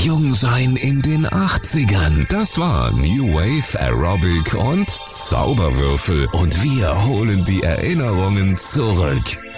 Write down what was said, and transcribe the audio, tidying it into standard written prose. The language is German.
Jung sein in den 80ern. Das war New Wave, Aerobic und Zauberwürfel. Und wir holen die Erinnerungen zurück.